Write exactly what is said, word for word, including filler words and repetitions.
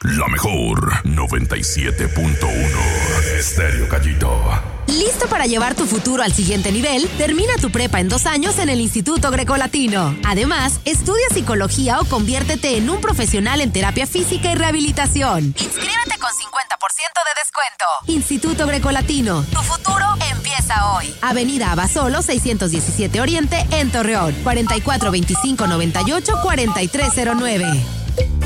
La mejor noventa y siete punto uno Estéreo Gallito. ¿Listo para llevar tu futuro al siguiente nivel? Termina tu prepa en dos años en el Instituto Grecolatino. Además, estudia psicología o conviértete en un profesional en terapia física y rehabilitación. Inscríbete con cincuenta por ciento de descuento. Instituto Grecolatino, tu futuro empieza hoy. Avenida Abasolo seiscientos diecisiete Oriente en Torreón. cuarenta y cuatro veinticinco noventa y ocho cuarenta y tres cero nueve.